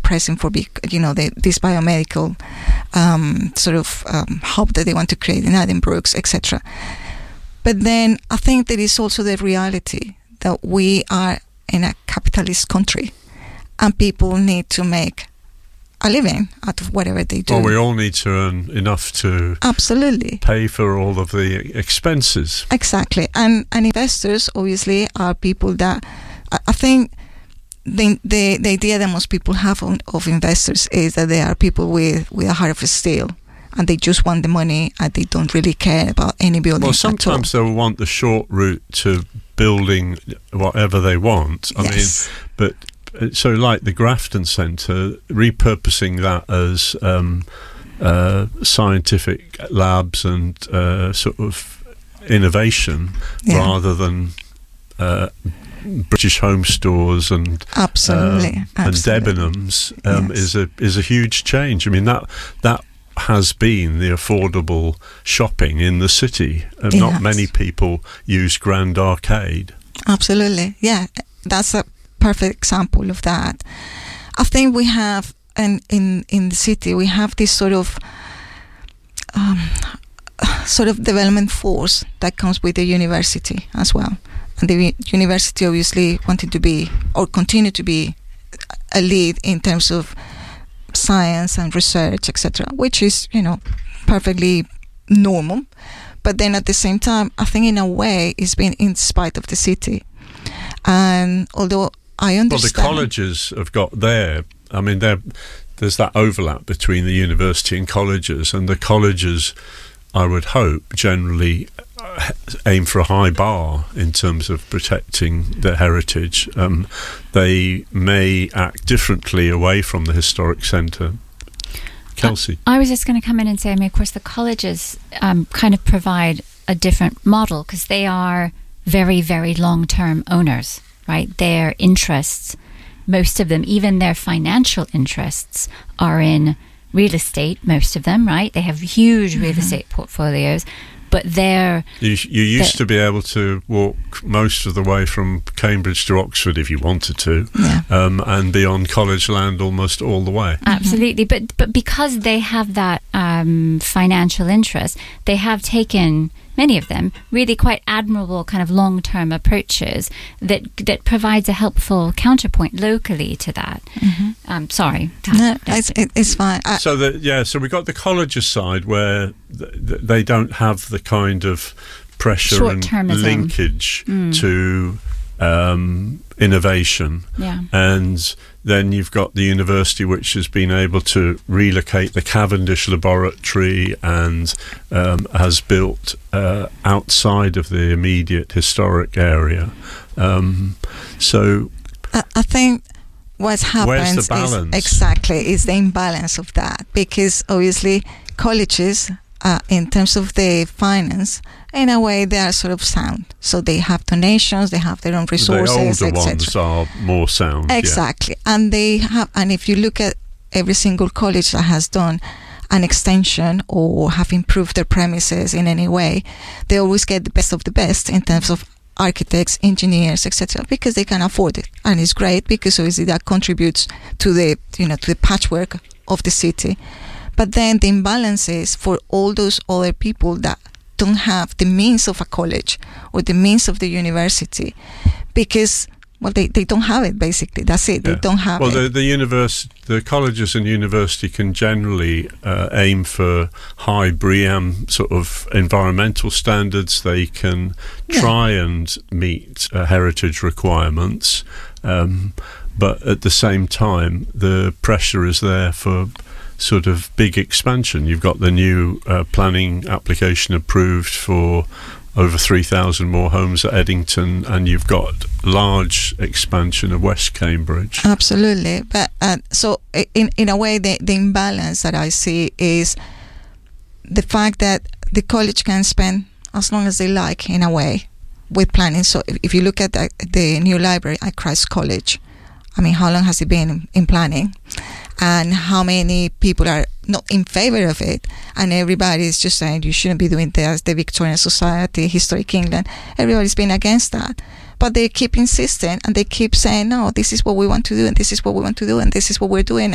pressing for this biomedical hub that they want to create in Addenbrooke's, etc. But then I think there is also the reality that we are in a capitalist country and people need to make a living out of whatever they do. Well, we all need to earn enough to absolutely pay for all of the expenses. Exactly. And investors obviously are people that I think the idea that most people have of investors is that they are people with a heart of steel, and they just want the money and they don't really care about any building. Well, sometimes they'll want the short route to building whatever they want. I mean, but so like the Grafton Centre, repurposing that as scientific labs and sort of innovation rather than British Home Stores and absolutely. And Debenhams is a huge change. I mean that has been the affordable shopping in the city, and not many people use Grand Arcade. Absolutely, yeah, that's a perfect example of that. I think we have, and in the city we have this sort of development force that comes with the university as well. And the university obviously wanted to be, or continue to be, a lead in terms of science and research, etc., which is, perfectly normal. But then at the same time, I think in a way it's been in spite of the city. And although I understand... Well, the colleges have got I mean, there's that overlap between the university and colleges, and the colleges, I would hope, generally aim for a high bar in terms of protecting their heritage. They may act differently away from the historic centre. Kelsey? I was just going to come in and say, I mean, of course, the colleges kind of provide a different model because they are very, very long-term owners, right? Their interests, most of them, even their financial interests, are in real estate, most of them, right? They have huge real estate portfolios. But you used to be able to walk most of the way from Cambridge to Oxford if you wanted to, and be on college land almost all the way. Absolutely, but because they have that financial interest, they have taken, many of them, really quite admirable kind of long-term approaches that provides a helpful counterpoint locally to that. Sorry. No, it's fine. So we got the colleges side where they don't have the kind of pressure and linkage to innovation. Yeah. And then you've got the university, which has been able to relocate the Cavendish Laboratory and has built outside of the immediate historic area. So I think what happens where's the balance? is the imbalance of that, because obviously colleges, in terms of the finance, in a way they are sort of sound. So they have donations, they have their own resources, the older etc. ones are more sound. Exactly. And they have, and if you look at every single college that has done an extension or have improved their premises in any way, they always get the best of the best in terms of architects, engineers, etc., because they can afford it. And it's great because obviously that contributes to the to the patchwork of the city. But then the imbalance is for all those other people that don't have the means of a college or the means of the university, because they don't have it, basically. That's it. They don't have it. Well, the colleges and university can generally aim for high BREEAM sort of environmental standards. They can try and meet heritage requirements, but at the same time, the pressure is there for sort of big expansion. You've got the new planning application approved for over 3,000 more homes at Eddington, and you've got large expansion of West Cambridge. Absolutely. But so in a way, the imbalance that I see is the fact that the college can spend as long as they like, in a way, with planning. So if you look at the new library at Christ College, I mean, how long has it been in planning? And how many people are not in favor of it? And everybody's just saying you shouldn't be doing this. The Victorian Society, Historic England, everybody's been against that. But they keep insisting and they keep saying, no, this is what we want to do, and this is what we want to do, and this is what we're doing.